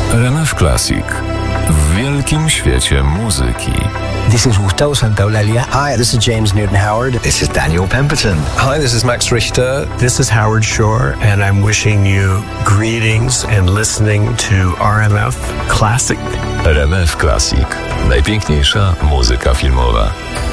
RMF Classic. W wielkim świecie muzyki. This is Gustavo Santaolalla. Hi, this is James Newton Howard. This is Daniel Pemberton. Hi, this is Max Richter. This is Howard Shore, and I'm wishing you greetings and listening to RMF Classic. RMF Classic. Najpiękniejsza muzyka filmowa.